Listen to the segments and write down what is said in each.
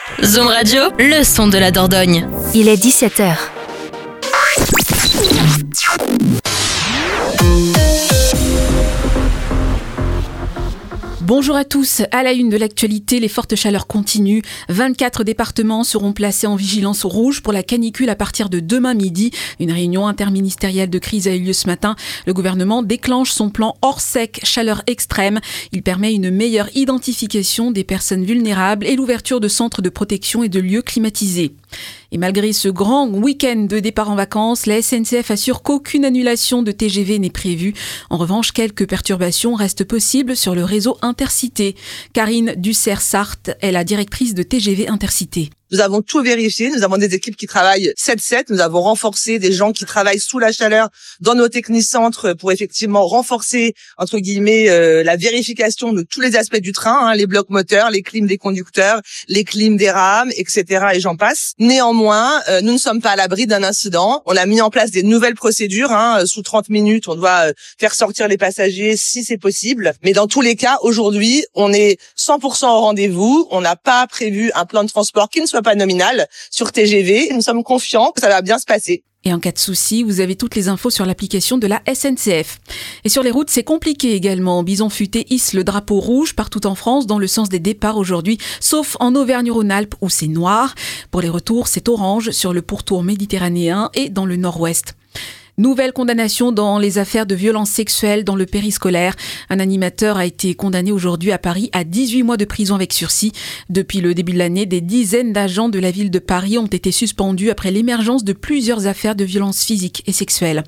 Zoom Radio, le son de la Dordogne. Il est 17h. Bonjour à tous. À la une de l'actualité, les fortes chaleurs continuent. 24 départements seront placés en vigilance rouge pour la canicule à partir de demain midi. Une réunion interministérielle de crise a eu lieu ce matin. Le gouvernement déclenche son plan hors sec chaleur extrême. Il permet une meilleure identification des personnes vulnérables et l'ouverture de centres de protection et de lieux climatisés. Et malgré ce grand week-end de départ en vacances, la SNCF assure qu'aucune annulation de TGV n'est prévue. En revanche, quelques perturbations restent possibles sur le réseau Intercité. Karine Dussert-Sarthe est la directrice de TGV Intercité. Nous avons tout vérifié, nous avons des équipes qui travaillent 7/7, nous avons renforcé des gens qui travaillent sous la chaleur dans nos technicentres pour effectivement renforcer, entre guillemets, la vérification de tous les aspects du train, les blocs moteurs, les clims des conducteurs, les clims des rames, etc. et j'en passe. Néanmoins, nous ne sommes pas à l'abri d'un incident. On a mis en place des nouvelles procédures, sous 30 minutes, on doit faire sortir les passagers si c'est possible. Mais dans tous les cas, aujourd'hui, on est 100% au rendez-vous. On n'a pas prévu un plan de transport qui ne soit pas nominal sur TGV. Nous sommes confiants que ça va bien se passer. Et en cas de souci, vous avez toutes les infos sur l'application de la SNCF. Et sur les routes, c'est compliqué également. Bison Futé hisse le drapeau rouge partout en France dans le sens des départs aujourd'hui, sauf en Auvergne-Rhône-Alpes où c'est noir. Pour les retours, c'est orange sur le pourtour méditerranéen et dans le nord-ouest. Nouvelle condamnation dans les affaires de violences sexuelles dans le périscolaire. Un animateur a été condamné aujourd'hui à Paris à 18 mois de prison avec sursis. Depuis le début de l'année, des dizaines d'agents de la ville de Paris ont été suspendus après l'émergence de plusieurs affaires de violences physiques et sexuelles.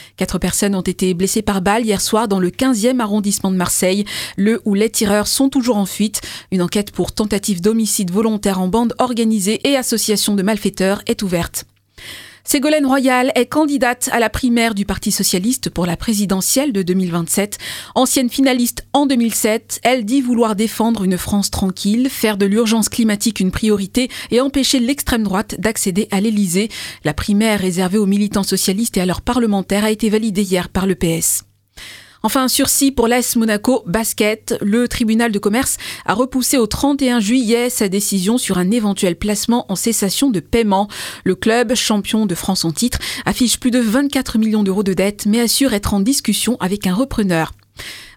4 personnes ont été blessées par balle hier soir dans le 15e arrondissement de Marseille, où les tireurs sont toujours en fuite. Une enquête pour tentative d'homicide volontaire en bande organisée et association de malfaiteurs est ouverte. Ségolène Royal est candidate à la primaire du Parti socialiste pour la présidentielle de 2027. Ancienne finaliste en 2007, elle dit vouloir défendre une France tranquille, faire de l'urgence climatique une priorité et empêcher l'extrême droite d'accéder à l'Élysée. La primaire réservée aux militants socialistes et à leurs parlementaires a été validée hier par le PS. Enfin, un sursis pour l'AS Monaco Basket. Le tribunal de commerce a repoussé au 31 juillet sa décision sur un éventuel placement en cessation de paiement. Le club, champion de France en titre, affiche plus de 24 millions d'euros de dettes, mais assure être en discussion avec un repreneur.